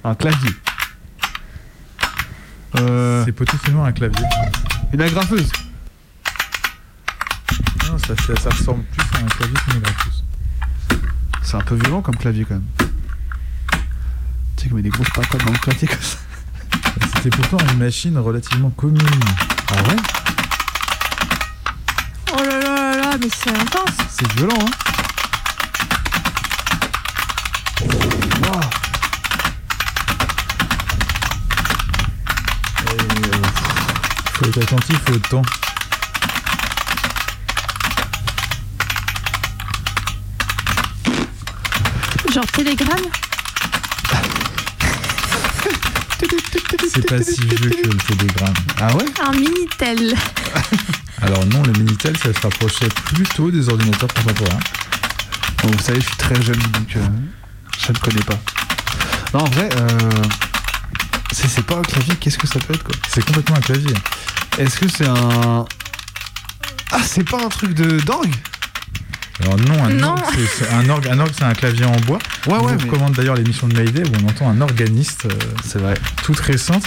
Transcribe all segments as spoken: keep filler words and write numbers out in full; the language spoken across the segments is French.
Un clavier. Euh... C'est potentiellement un clavier. Une agrafeuse. Non, ça, ça, ça ressemble plus à un clavier qu'une agrafeuse. C'est un peu violent comme clavier quand même. Tu sais qu'on met des grosses patates dans le clavier comme ça. C'était pourtant une machine relativement commune. Ah ouais? Oh là là là là, mais c'est intense. C'est violent, hein? Wow. Euh, faut être attentif au temps. Genre télégramme. C'est pas si vieux que le télégramme. Ah ouais? Un Minitel. Alors non, le Minitel, ça se rapprochait plutôt des ordinateurs contemporains. Bon, vous savez, je suis très jeune, donc euh, je ne connais pas. Non, en vrai, euh, c'est, c'est pas un clavier, qu'est-ce que ça peut être, quoi? C'est complètement un clavier. Est-ce que c'est un... Ah, c'est pas un truc de d'orgue? Alors non, un Non. orgue, c'est, c'est un orgue, un orgue, c'est un clavier en bois. Ouais, on ouais, vous mais... recommande d'ailleurs l'émission de Mayday où on entend un organiste, euh, C'est vrai. toute récente.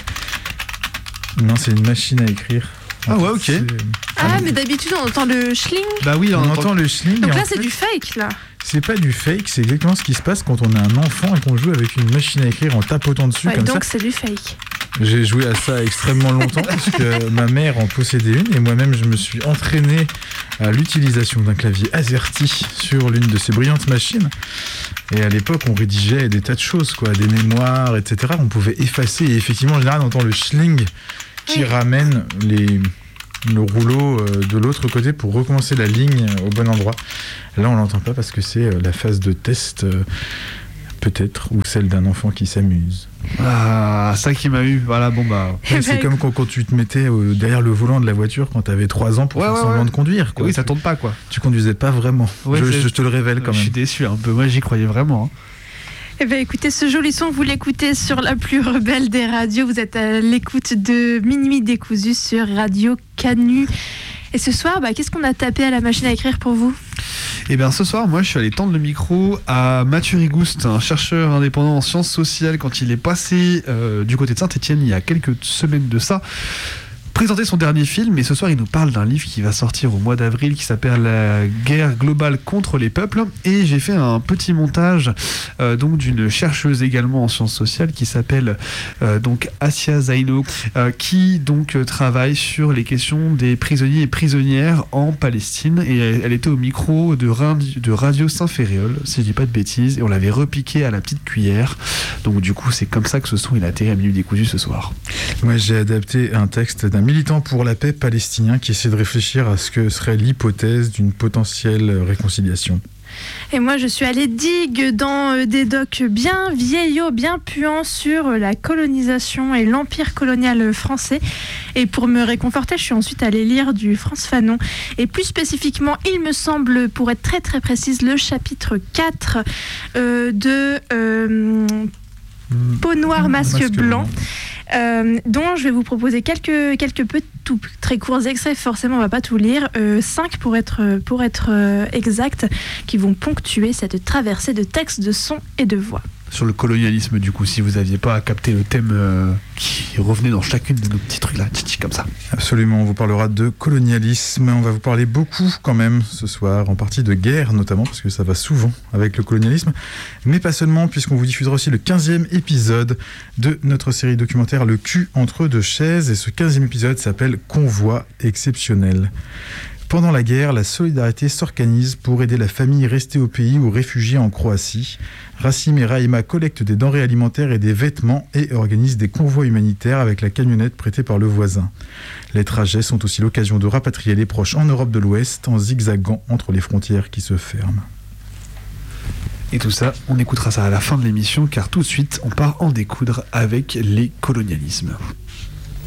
Non, c'est une machine à écrire. Ah En ouais, fait, ok. c'est- Ah, mais d'habitude, on entend le schling. Bah oui, On on, entend le schling. Donc et là, en c'est fait, du fake, là. c'est pas du fake, c'est exactement ce qui se passe quand on a un enfant et qu'on joue avec une machine à écrire en tapotant dessus Ouais, comme donc ça. c'est du fake. J'ai joué à ça extrêmement longtemps parce que ma mère en possédait une et moi-même je me suis entraîné à l'utilisation d'un clavier AZERTY sur l'une de ces brillantes machines. Et à l'époque, on rédigeait des tas de choses, quoi, des mémoires, et cetera. On pouvait effacer et effectivement, en général, on entend le schling qui Oui. ramène les, le rouleau euh, de l'autre côté pour recommencer la ligne au bon endroit. Là, on l'entend pas parce que c'est euh, la phase de test, euh, peut-être, ou celle d'un enfant qui s'amuse. Ah, ça qui m'a eu. Voilà, bon bah... Eh Ouais, c'est ben, comme quand, quand tu te mettais euh, derrière le volant de la voiture quand t'avais trois ans pour Ouais, faire ouais, semblant ouais. de conduire. Quoi. Oui, ça Tu- tourne pas, quoi. Tu conduisais pas vraiment. Ouais, je, c'est- je te le révèle quand Je suis même. déçu un peu. Moi, j'y croyais vraiment. Hein. Eh bien, écoutez, ce joli son, vous l'écoutez sur la plus rebelle des radios. Vous êtes à l'écoute de Minuit décousu sur Radio Canu. Et ce soir, bah, qu'est-ce qu'on a tapé à la machine à écrire pour vous? Et bien ce soir, moi, je suis allé tendre le micro à Mathieu Rigouste, un chercheur indépendant en sciences sociales, quand il est passé euh, du côté de Saint-Étienne il y a quelques semaines de ça, présenter son dernier film. Et ce soir, il nous parle d'un livre qui va sortir au mois d'avril qui s'appelle La guerre globale contre les peuples. Et j'ai fait un petit montage euh, donc d'une chercheuse également en sciences sociales qui s'appelle euh, donc Assia Zaino, euh, qui donc euh, travaille sur les questions des prisonniers et prisonnières en Palestine. Et elle, elle était au micro de, Radio, de Radio Saint-Féréol, si je dis pas de bêtises, et on l'avait repiqué à la petite cuillère. Donc du coup, c'est comme ça que ce son il a atterri à Minuit décousu ce soir. Moi, j'ai adapté un texte d'un militant pour la paix palestinien qui essaie de réfléchir à ce que serait l'hypothèse d'une potentielle réconciliation. Et moi, je suis allée digue dans euh, des docs bien vieillots, bien puants sur euh, la colonisation et l'empire colonial français. Et pour me réconforter, je suis ensuite allée lire du Frantz Fanon. Et plus spécifiquement, il me semble, pour être très très précise, le chapitre quatre euh, de euh, Peau noire, masque, Masque blanc. blanc. Euh, dont je vais vous proposer quelques, quelques peu, tout, très courts extraits, forcément on va pas tout lire, euh, cinq pour être, pour être euh, exact, qui vont ponctuer cette traversée de textes, de sons et de voix. Sur le colonialisme, du coup, si vous n'aviez pas capté le thème euh, qui revenait dans chacune de nos petits trucs là, tchi, tchi, comme ça. Absolument, on vous parlera de colonialisme, on va vous parler beaucoup quand même ce soir, en partie de guerre notamment, parce que ça va souvent avec le colonialisme, mais pas seulement, puisqu'on vous diffusera aussi le quinzième épisode de notre série documentaire Le cul entre deux chaises, et ce quinzième épisode s'appelle Convoi exceptionnel. Pendant la guerre, la solidarité s'organise pour aider la famille restée au pays ou réfugiée en Croatie. Rassim et Raïma collectent des denrées alimentaires et des vêtements et organisent des convois humanitaires avec la camionnette prêtée par le voisin. Les trajets sont aussi l'occasion de rapatrier les proches en Europe de l'Ouest en zigzagant entre les frontières qui se ferment. Et tout ça, on écoutera ça à la fin de l'émission, car tout de suite, on part en découdre avec les colonialismes.